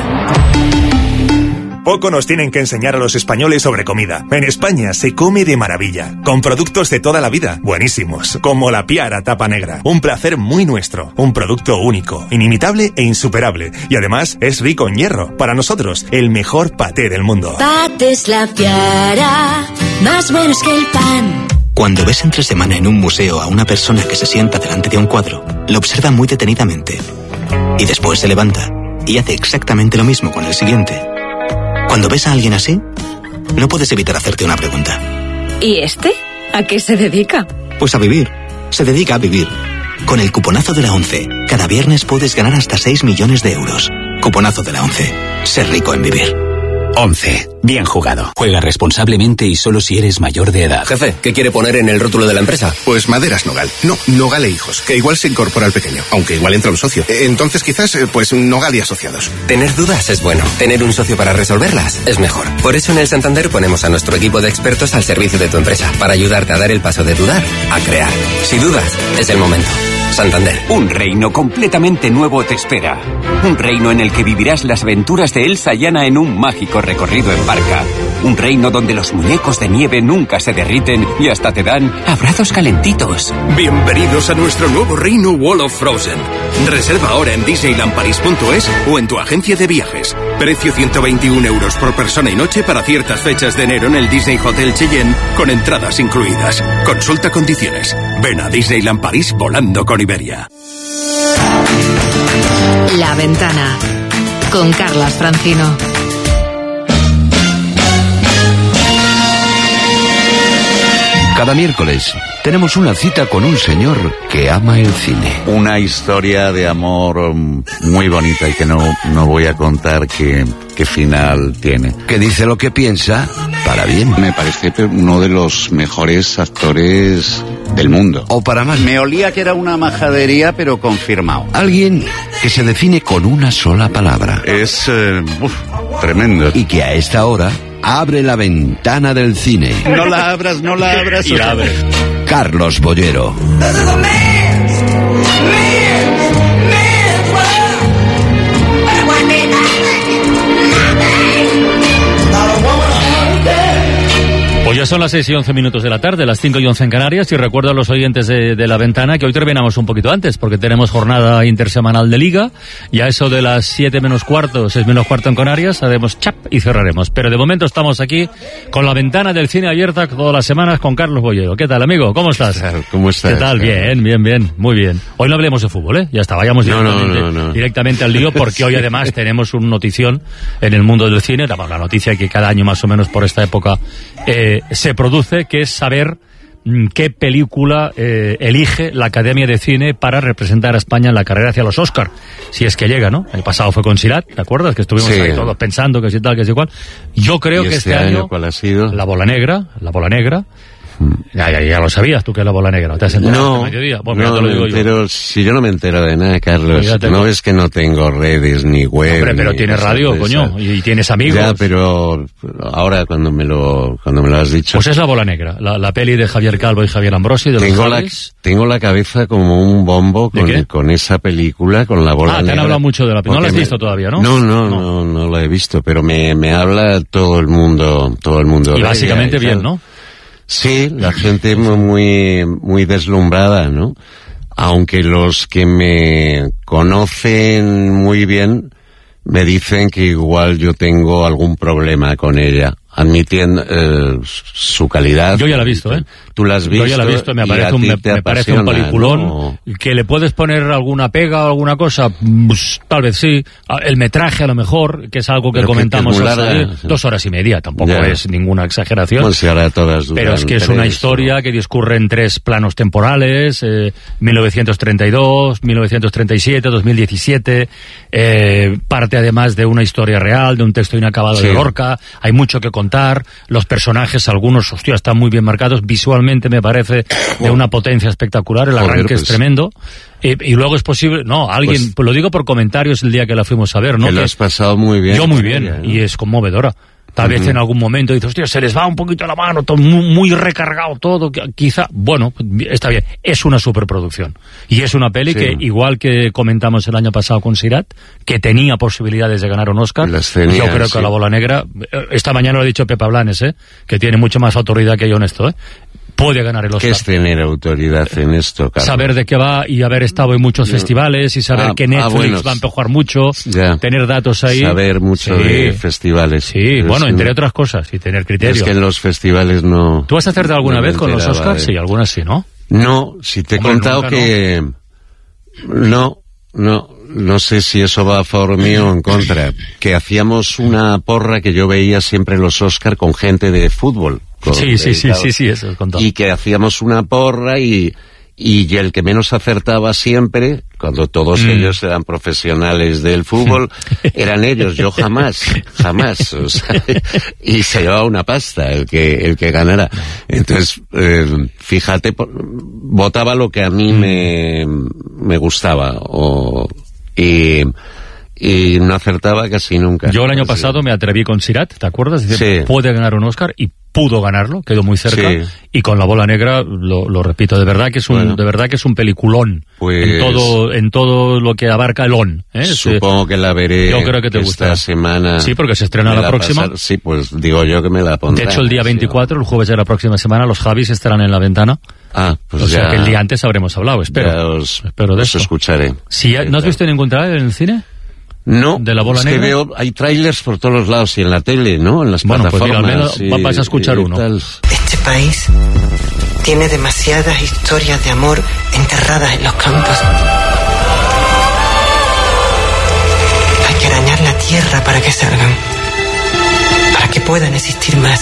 Poco nos tienen que enseñar a los españoles sobre comida. En España se come de maravilla, con productos de toda la vida, buenísimos, como la Piara Tapa Negra. Un placer muy nuestro, un producto único, inimitable e insuperable. Y además es rico en hierro. Para nosotros, el mejor paté del mundo. Patés La Piara, más buenos que el pan. Cuando ves entre semana en un museo a una persona que se sienta delante de un cuadro, lo observa muy detenidamente. Y después se levanta y hace exactamente lo mismo con el siguiente. Cuando ves a alguien así, no puedes evitar hacerte una pregunta. ¿Y este? ¿A qué se dedica? Pues a vivir. Se dedica a vivir. Con el cuponazo de la ONCE, cada viernes puedes ganar hasta seis millones de euros. Cuponazo de la ONCE. Ser rico en vivir. ONCE. Bien jugado. Juega responsablemente y solo si eres mayor de edad. Jefe, ¿qué quiere poner en el rótulo de la empresa? Pues Maderas Nogal. No, Nogal e Hijos, que igual se incorpora al pequeño, aunque igual entra un socio. Entonces quizás, pues Nogal y Asociados. Tener dudas es bueno. Tener un socio para resolverlas es mejor. Por eso en el Santander ponemos a nuestro equipo de expertos al servicio de tu empresa, para ayudarte a dar el paso de dudar a crear. Si dudas, es el momento. Santander. Un reino completamente nuevo te espera. Un reino en el que vivirás las aventuras de Elsa y Anna en un mágico recorrido en barca. Un reino donde los muñecos de nieve nunca se derriten y hasta te dan abrazos calentitos. Bienvenidos a nuestro nuevo reino Wall of Frozen. Reserva ahora en disneyland paris punto es o en tu agencia de viajes. Precio ciento veintiún euros por persona y noche para ciertas fechas de enero en el Disney Hotel Cheyenne, con entradas incluidas. Consulta condiciones. Ven a Disneyland París volando con Iberia. La Ventana, con Carlas Francino. Cada miércoles tenemos una cita con un señor que ama el cine. Una historia de amor muy bonita y que no, no voy a contar qué, qué final tiene. Que dice lo que piensa para bien. Me parece uno de los mejores actores del mundo. O para mal. Me olía que era una majadería, pero confirmado. Alguien que se define con una sola palabra. Es eh, uf, tremendo. Y que a esta hora abre la ventana del cine. No la abras, no la abras. Y la abre. Carlos Bollero. Pues ya son las seis y once minutos de la tarde, las cinco y once en Canarias, y recuerdo a los oyentes de, de La Ventana que hoy terminamos un poquito antes, porque tenemos jornada intersemanal de Liga, y a eso de las siete menos cuarto, seis menos cuarto en Canarias, haremos chap y cerraremos. Pero de momento estamos aquí con La Ventana del Cine abierta todas las semanas con Carlos Bollero. ¿Qué tal, amigo? ¿Cómo estás? ¿Cómo estás? ¿Qué tal? Bien, bien, bien, muy bien. Hoy no hablemos de fútbol, ¿eh? Ya está, vayamos directamente, no, no, no, no. directamente al lío, porque hoy además tenemos un notición en el mundo del cine, la noticia que cada año más o menos por esta época eh, se produce, que es saber mmm, qué película eh, elige la Academia de Cine para representar a España en la carrera hacia los Oscar, si es que llega, ¿no? El pasado fue con Sirat, ¿te acuerdas? Que estuvimos sí. ahí todos pensando que si tal, que si cual. Yo creo que este, este año, ¿cuál ha sido? La Bola Negra, La Bola Negra. Ya, ya, ya lo sabías tú que es La Bola Negra. ¿Te has enterado no, este mediodía? Pues no, te lo digo yo. Pero si yo no me entero de nada, Carlos. No es que no tengo redes ni web. Hombre, pero tienes radio, coño, y tienes amigos. Ya, pero ahora cuando me lo cuando me lo has dicho. Pues es La Bola Negra, la, la peli de Javier Calvo y Javier Ambrosi de tengo los la, tengo la cabeza como un bombo con, con esa película, con La Bola ah, Negra. Ah, te han hablado mucho de la película. No la has me, visto todavía, ¿no? No, no, no, no, no la he visto, pero me, me habla todo el mundo, todo el mundo. Y básicamente ella, bien, ¿no? Sí, la gente muy, muy deslumbrada, ¿no? Aunque los que me conocen muy bien me dicen que igual yo tengo algún problema con ella. admitiendo eh, su calidad. Yo ya la he visto, ¿eh? Tú la has visto. Yo ya la he visto, me parece un, me, me parece un peliculón. ¿No? Que le puedes poner alguna pega o alguna cosa, pues, tal vez sí. El metraje a lo mejor, que es algo que pero comentamos que larga, salir, sí. Dos horas y media, tampoco ya. Es ninguna exageración. Pues si ahora todas pero es que es una historia o... que discurre en tres planos temporales, eh, mil novecientos treinta y dos, mil novecientos treinta y siete, dos mil diecisiete, eh, parte además de una historia real, de un texto inacabado sí. de Lorca, hay mucho que contar, los personajes, algunos, hostia, están muy bien marcados, visualmente me parece de una potencia espectacular, el arranque Joder, pues, es tremendo. Y, y luego es posible, no, alguien, pues, pues lo digo por comentarios el día que la fuimos a ver, ¿no? Que lo has pasado muy bien. Yo muy bien, ella, ¿no? Y es conmovedora. Tal uh-huh. vez en algún momento dices, hostia, se les va un poquito la mano, todo muy, muy recargado todo, quizá, bueno, está bien, es una superproducción. Y es una peli sí. que, igual que comentamos el año pasado con Sirat, que tenía posibilidades de ganar un Oscar, tenía, yo creo sí. que La Bola Negra, esta mañana lo ha dicho Pepa Blanes, ¿eh? Que tiene mucho más autoridad que yo en esto, ¿eh? Puede ganar el Oscar. ¿Qué es tener autoridad en esto, Carlos? Saber de qué va y haber estado en muchos festivales y saber ah, que Netflix ah, bueno, va a empujar mucho, ya. Tener datos ahí. Saber mucho sí. de festivales. Sí, bueno, entre no... otras cosas, y tener criterio. Es que en los festivales no... ¿Tú vas a hacerte alguna no vez con los Oscars? De... Sí, algunas sí, ¿no? No, si te he Hombre, contado nunca, que... No, no, no sé si eso va a favor mío o en contra. Que hacíamos una porra que yo veía siempre en los Oscars con gente de fútbol. Sí, sí, sí, sí, sí, eso contado. Y que hacíamos una porra y, y el que menos acertaba siempre, cuando todos mm. ellos eran profesionales del fútbol, eran ellos, yo jamás, jamás, o sea, y se llevaba una pasta el que, el que ganara. Entonces, eh, fíjate, votaba lo que a mí me, me gustaba, o, y... y no acertaba casi nunca. Yo el año pasado me atreví con Sirat, ¿te acuerdas? Dice, sí. Puede ganar un Oscar y pudo ganarlo, quedó muy cerca, sí. Y con La Bola Negra, lo, lo repito, de verdad que es un, bueno, de verdad que es un peliculón, pues, en todo, en todo lo que abarca el on, ¿eh? Supongo que la veré. Yo creo que te esta gusta. semana. Sí, porque se estrena la, la próxima. Pasar, sí, pues digo yo que me la pondré. De hecho, el día veinticuatro, sí, el jueves de la próxima semana, los Javis estarán en la ventana. Ah, pues o ya. O sea que el día antes habremos hablado, espero. Ya os, espero de os eso. escucharé. Si ya, ¿no has visto ningún trailer en el cine? No, de La Bola es Negra. Que veo, hay trailers por todos los lados y en la tele, ¿no? En las bueno, plataformas. Pues mira, al menos vas a escuchar uno. Tal. Este país tiene demasiadas historias de amor enterradas en los campos. Hay que arañar la tierra para que salgan, para que puedan existir más.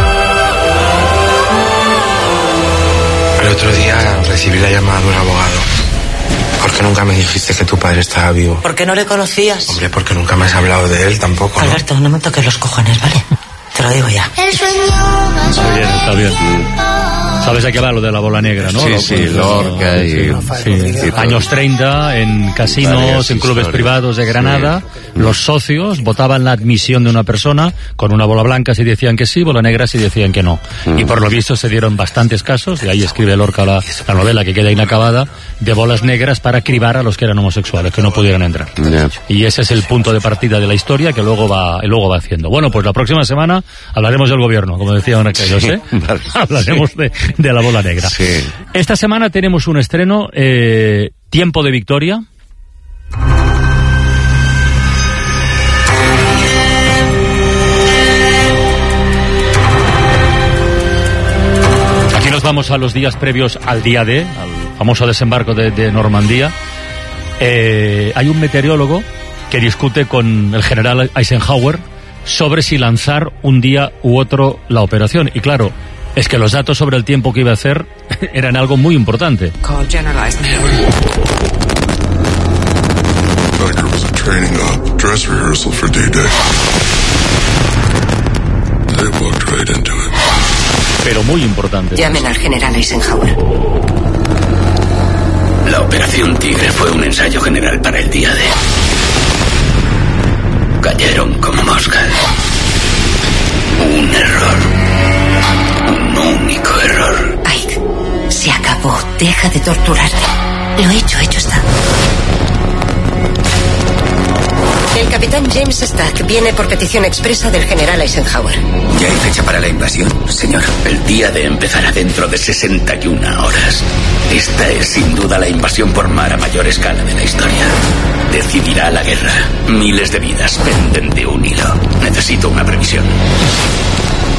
El otro día recibí la llamada de un abogado. ¿Por qué nunca me dijiste que tu padre estaba vivo? ¿Por qué no le conocías? Hombre, porque nunca me has hablado de él tampoco, ¿no? Alberto, no me toques los cojones, ¿vale? Te lo digo ya. Está bien, está bien. Sabes a qué va lo de La Bola Negra, ¿no? Sí, lo, sí, pues, Lorca no, y... Sí, sí. Años treinta, en casinos, en clubes privados de Granada, sí. Los socios votaban la admisión de una persona con una bola blanca si decían que sí, bola negra si decían que no. Mm. Y por lo visto se dieron bastantes casos, y ahí escribe Lorca la, la novela que queda inacabada, de bolas negras para cribar a los que eran homosexuales, que no pudieran entrar. Yeah. Y ese es el punto de partida de la historia que luego va, luego va haciendo. Bueno, pues la próxima semana hablaremos del gobierno, como decían aquellos, ¿eh? Vale, hablaremos sí. de, de La Bola Negra. Sí. Esta semana tenemos un estreno, eh, Tiempo de Victoria. Aquí nos vamos a los días previos al día D, al famoso desembarco de, de Normandía. Eh, hay un meteorólogo que discute con el general Eisenhower sobre si lanzar un día u otro la operación. Y claro, es que los datos sobre el tiempo que iba a hacer eran algo muy importante. Call General Eisenhower. Tiger was a training op, dress rehearsal for D-Day. They walked right into it. Pero muy importante. Llamen al general Eisenhower. La operación Tigre fue un ensayo general para el día D. Cayeron como moscas. Un error. Un único error. Ike, se acabó. Deja de torturarte. Lo hecho, hecho está. El capitán James Stack viene por petición expresa del general Eisenhower. ¿Ya hay fecha para la invasión, señor? El día D empezará dentro de sesenta y una horas. Esta es sin duda la invasión por mar a mayor escala de la historia. Decidirá la guerra. Miles de vidas penden de un hilo. Necesito una previsión.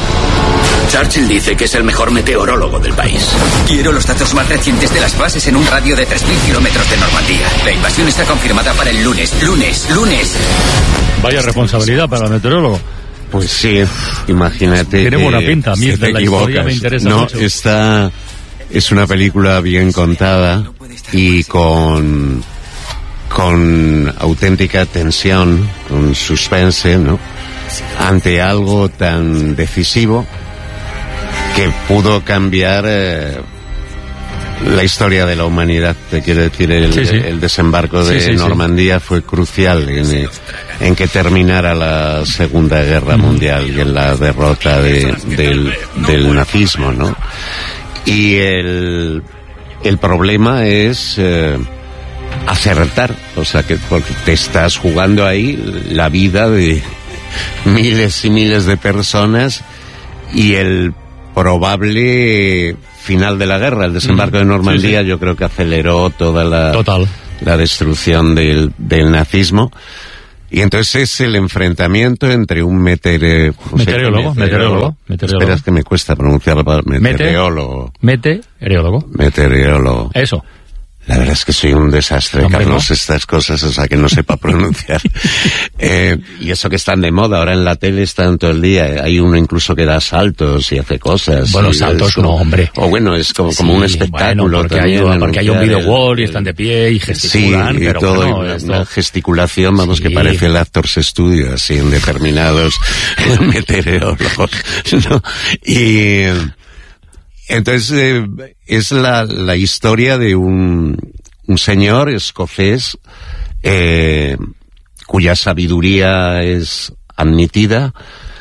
Churchill dice que es el mejor meteorólogo del país. Quiero los datos más recientes de las bases en un radio de tres mil kilómetros de Normandía. La invasión está confirmada para el lunes. Lunes, lunes. Vaya responsabilidad para el meteorólogo. Pues sí, imagínate. Tiene que buena pinta, a mí te de la equivocas. historia me interesa no, mucho. Esta es una película bien contada y con, con auténtica tensión, con suspense, ¿no? Ante algo tan decisivo que pudo cambiar eh, la historia de la humanidad. Te quiero decir, el, sí, sí. el desembarco de sí, sí, Normandía sí. fue crucial en, en que terminara la Segunda Guerra Mundial y en la derrota de, del, del nazismo, ¿no? Y el, el problema es eh, acertar, o sea, que porque te estás jugando ahí la vida de miles y miles de personas y el probable final de la guerra, el desembarco de Normandía, sí, sí. yo creo que aceleró toda la, Total. la destrucción del, del nazismo. Y entonces es el enfrentamiento entre un meteore, meteorólogo, meteorólogo, meteorólogo. Espera, es que me cuesta pronunciarlo. Meteorólogo. Meteorólogo. Meteorólogo. Eso. La verdad es que soy un desastre, Hombre, Carlos, ¿no? estas cosas, o sea, que no sepa pronunciar. eh, y eso que están de moda, ahora en la tele están todo el día, hay uno incluso que da saltos y hace cosas. Bueno, saltos como, no, hombre. O bueno, es como, como sí, un espectáculo bueno, porque también. Hay, porque hay un video el, wall y están de pie y gesticulan, sí, y pero todo, bueno, una, esto... una gesticulación, vamos, sí. que parece el Actors Studio, así, en determinados meteorólogos, ¿no? Y... Entonces, eh, es la, la historia de un... un señor escocés eh, cuya sabiduría es admitida,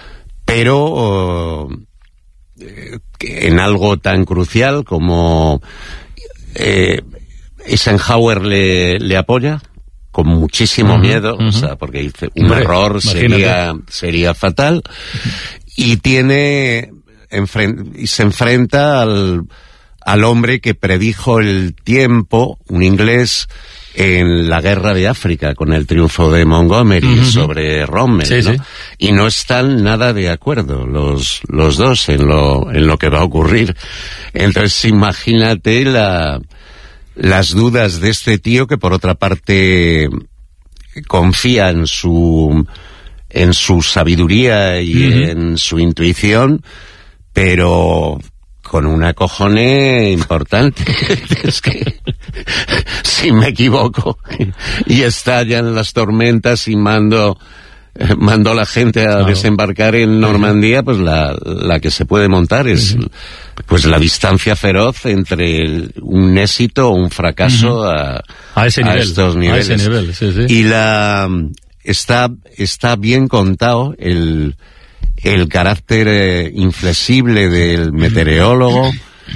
pero eh, en algo tan crucial como eh, Eisenhower le, le apoya con muchísimo uh-huh, miedo, uh-huh. o sea, porque dice un Hombre, error sería, sería fatal, y tiene enfren- y se enfrenta al al hombre que predijo el tiempo, un inglés, en la guerra de África, con el triunfo de Montgomery uh-huh. sobre Rommel, sí, ¿no? Sí. Y no están nada de acuerdo los, los dos en lo, en lo que va a ocurrir. Entonces, imagínate la, las dudas de este tío que, por otra parte, confía en su, en su sabiduría y uh-huh. en su intuición, pero con una cojone importante. Es que si me equivoco y estallan las tormentas y mando eh, mando a la gente a claro. desembarcar en Normandía, pues la, la que se puede montar es uh-huh. pues la distancia feroz entre el, un éxito o un fracaso uh-huh. a, a, ese nivel, a estos niveles. A ese nivel, sí, sí. Y la está está bien contado el el carácter eh, inflexible del meteorólogo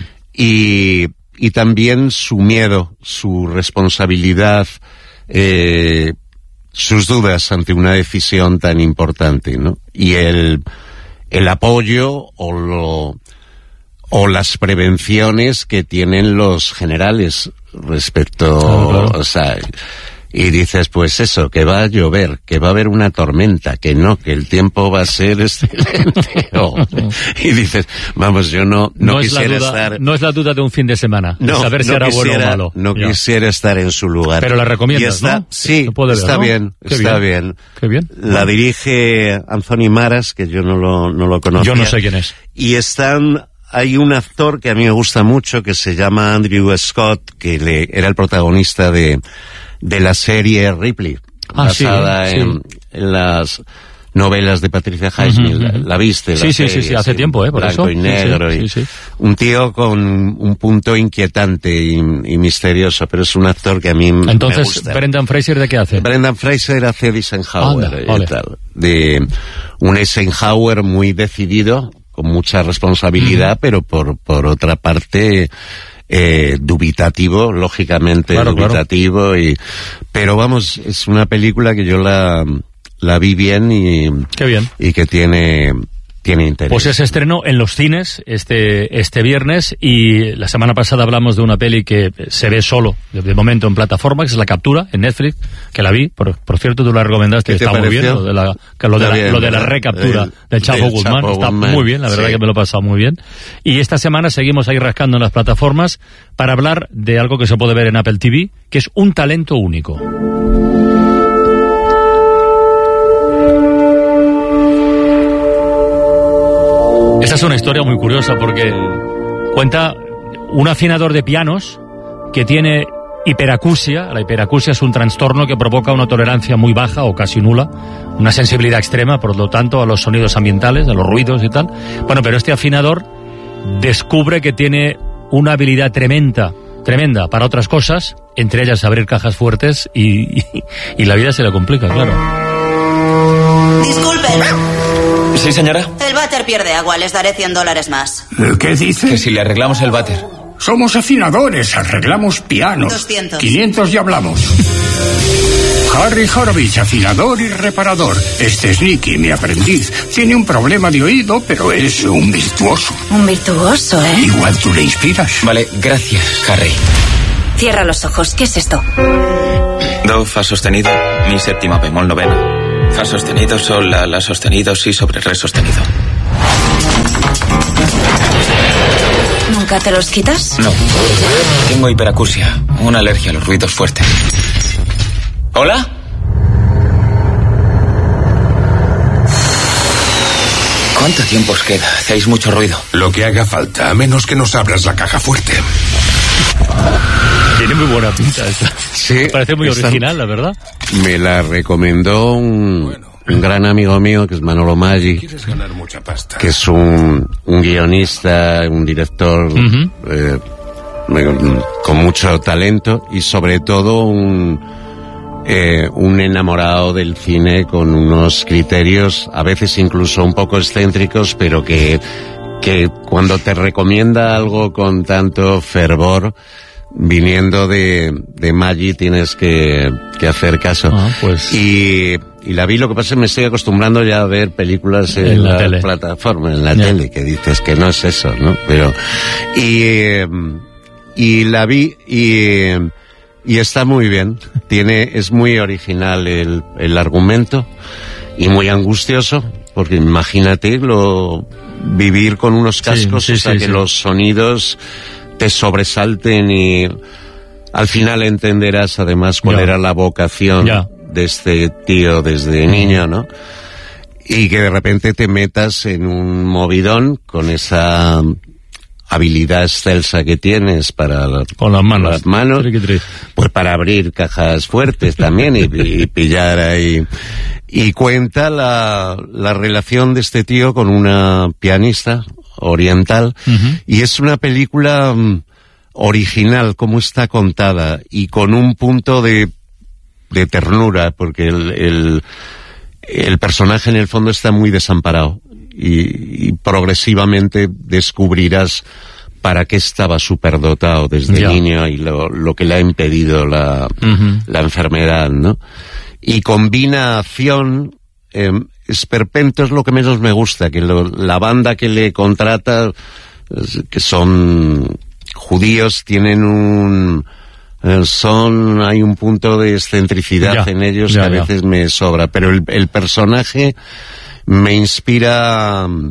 y, y también su miedo, su responsabilidad, eh, sus dudas ante una decisión tan importante, ¿no? Y el, el apoyo o lo, o las prevenciones que tienen los generales respecto, claro, claro. o sea, y dices, pues eso, que va a llover, que va a haber una tormenta, que no, que el tiempo va a ser excelente. Oh. Y dices, vamos, yo no, no, no quisiera es la duda, estar... No es la duda de un fin de semana, no, de saber no si era quisiera, bueno o malo. No ya. quisiera estar en su lugar. Pero la recomiendas, y está, ¿no? Sí, puede está ver, bien, ¿no? está bien. bien. Qué bien. La bueno. dirige Anthony Maras, que yo no lo, no lo conocía. Yo no sé quién es. Y están... Hay un actor que a mí me gusta mucho, que se llama Andrew Scott, que le, era el protagonista de, de la serie Ripley. Ah, basada sí, en, sí. en las novelas de Patricia Highsmith. Uh-huh, uh-huh. ¿La, la viste? Sí, la sí, sí, sí, hace tiempo, ¿eh? Por blanco eso. y negro. Sí, sí, y sí, sí. Un tío con un punto inquietante y, y misterioso, pero es un actor que a mí Entonces, me gusta. ¿Brendan Fraser de qué hace? Brendan Fraser hace de Eisenhower. Anda, y vale. tal, de un Eisenhower muy decidido, con mucha responsabilidad, uh-huh. pero por, por otra parte... Eh, dubitativo, lógicamente claro, dubitativo, claro. y pero vamos, es una película que yo la, la vi bien y Qué bien. y que tiene tiene interés. Pues se estrenó en los cines este este viernes, y la semana pasada hablamos de una peli que se ve solo, de, de momento, en plataforma, que es La Captura, en Netflix, que la vi, por, por cierto, tú la recomendaste, está muy bien, lo de la, que lo de la, bien, lo de la recaptura el, del Chapo Guzmán, Chapo está Guzmán. Muy bien, la verdad sí. que me lo he pasado muy bien. Y esta semana seguimos ahí rascando en las plataformas para hablar de algo que se puede ver en Apple T V, que es Un talento único. Esta es una historia muy curiosa porque cuenta un afinador de pianos que tiene hiperacusia. La hiperacusia es un trastorno que provoca una tolerancia muy baja o casi nula, una sensibilidad extrema, por lo tanto, a los sonidos ambientales, a los ruidos y tal. Bueno, pero este afinador descubre que tiene una habilidad tremenda, tremenda para otras cosas, entre ellas abrir cajas fuertes, y, y, y la vida se le complica, claro. Disculpen. Sí, señora. El váter pierde agua, les daré cien dólares más. ¿Qué dice? Que si le arreglamos el váter. Somos afinadores, arreglamos pianos. doscientos. quinientos y hablamos. Harry Horowitz, afinador y reparador. Este es Nicky, mi aprendiz. Tiene un problema de oído, pero es un virtuoso. Un virtuoso, ¿eh? Igual tú le inspiras. Vale, gracias, Harry. Cierra los ojos, ¿qué es esto? Do, fa sostenido, mi séptima bemol novena. Fa sostenido, sol, la, la sostenido, si sobre re sostenido. ¿Nunca te los quitas? No. Tengo hiperacusia, una alergia a los ruidos fuertes. ¿Hola? ¿Cuánto tiempo os queda? Hacéis mucho ruido. Lo que haga falta, a menos que nos abras la caja fuerte. Tiene muy buena pinta esta. Sí. Me parece muy esta, original, la verdad. Me la recomendó un, bueno, un gran amigo mío, que es Manolo Maggi. Quieres ganar mucha pasta. Que es un, un guionista, un director uh-huh. eh, con mucho talento y sobre todo un, eh, un enamorado del cine con unos criterios a veces incluso un poco excéntricos, pero que, que cuando te recomienda algo con tanto fervor, viniendo de, de Maggi, tienes que, que hacer caso. Ah, pues. Y, y la vi, lo que pasa es que me estoy acostumbrando ya a ver películas en, en la, la tele. plataforma, en la yeah. tele, que dices que no es eso, ¿no? Pero, y, eh, y la vi y, y está muy bien. Tiene, es muy original el, el argumento y muy angustioso, porque imagínate lo, vivir con unos cascos, sí, sí, o sea, sí, que sí. los sonidos te sobresalten y al final entenderás además cuál ya. era la vocación ya. de este tío desde niño, ¿no? Y que de repente te metas en un movidón con esa habilidad excelsa que tienes para con las manos, las manos tri, tri. pues para abrir cajas fuertes también y, y pillar ahí. Y cuenta la, la relación de este tío con una pianista oriental, uh-huh. y es una película um, original, como está contada, y con un punto de, de ternura, porque el, el, el personaje en el fondo está muy desamparado, y, y progresivamente descubrirás para qué estaba superdotado desde yeah. niño y lo, lo que le ha impedido la, uh-huh. la enfermedad, ¿no? Y combina acción. Eh, Esperpento es lo que menos me gusta, que lo, la banda que le contrata, que son judíos, tienen un eh, son hay un punto de excentricidad ya, en ellos ya, que a ya. veces me sobra, pero el, el personaje me inspira um,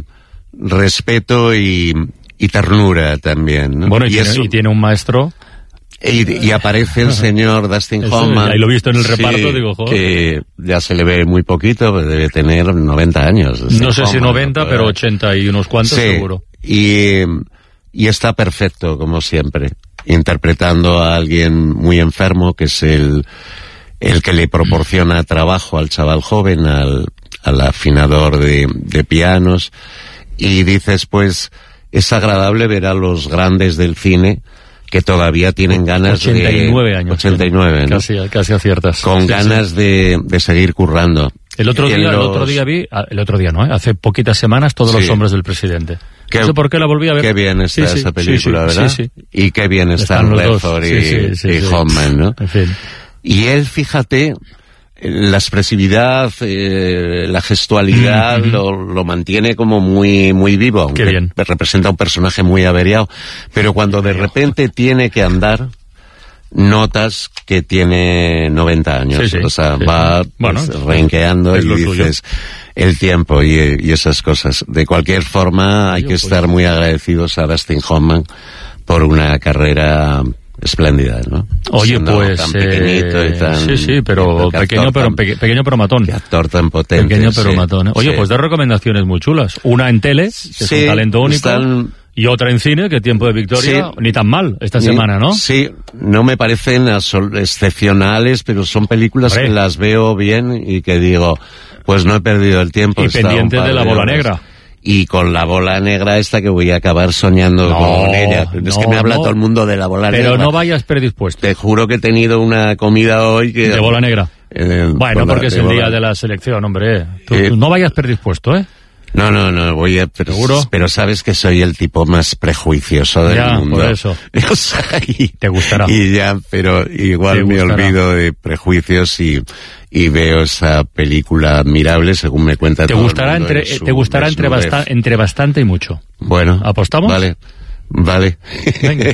respeto y, y ternura también, ¿no? Bueno, y, y, tiene, eso, y tiene un maestro. Y, y aparece el señor Dustin Hoffman. Ahí lo he visto en el reparto, sí, digo, joder. Que ya se le ve muy poquito, debe tener noventa años. No sé Hoffman, si noventa, pero ochenta y unos cuantos, sí, seguro. Y, y está perfecto, como siempre, interpretando a alguien muy enfermo, que es el, el que le proporciona trabajo al chaval joven, al, al afinador de, de pianos. Y dices, pues, es agradable ver a los grandes del cine que todavía tienen ganas ochenta y nueve de... años. ochenta y nueve, ¿no? Casi, casi aciertas. Con sí, ganas sí. De, de seguir currando. El otro día, los... el otro día vi, el otro día no, ¿eh? Hace poquitas semanas, Todos sí. los hombres del presidente. Qué, no sé por qué la volví a ver. Qué bien está sí, esa sí, película, sí, ¿verdad? Sí, sí. Y qué bien están, están Redford y, sí, sí, sí, y sí. Hoffman, ¿no? En fin. Y él, fíjate, la expresividad, eh, la gestualidad mm-hmm. lo, lo mantiene como muy muy vivo, aunque bien. representa un personaje muy averiado, pero cuando de repente tiene que andar, notas que tiene noventa años, sí, sí, o sea, sí, va sí. Bueno, pues, renqueando y dices suyo. El tiempo y, y esas cosas. De cualquier forma, hay Yo, que pues... estar muy agradecidos a Dustin Hoffman por una carrera espléndida, ¿no? Oye, Siendo pues tan pequeñito eh, y tan, sí, sí, pero pequeño pero tan, peque, pequeño pero matón. Actor tan potente. Pequeño pero sí, matón. Oye, sí. pues dos recomendaciones muy chulas. Una en tele, que sí, es un talento único. Están... Y otra en cine, que Tiempo de Victoria, sí. ni tan mal esta sí, semana, ¿no? Sí, no me parecen excepcionales, pero son películas Hombre. que las veo bien y que digo, pues no he perdido el tiempo. Y pendiente de La Bola Negra. Y con La Bola Negra esta que voy a acabar soñando no, con ella. Es no, que me habla no. todo el mundo de La Bola Pero Negra. Pero no vayas predispuesto. Te juro que he tenido una comida hoy que... De Bola Negra. Eh, bueno, porque es el bola... día de la selección, hombre. Tú, eh, tú no vayas predispuesto, ¿eh? No, no, no, voy a... Pero, ¿Seguro? Pero sabes que soy el tipo más prejuicioso del ya, mundo. por eso. O sea, y, te gustará. Y ya, pero igual me olvido de prejuicios y, y veo esa película admirable, según me cuenta te todo gustará el mundo. Entre, te gustará entre, basta, entre bastante y mucho. Bueno. ¿Apostamos? Vale. Vale. Venga.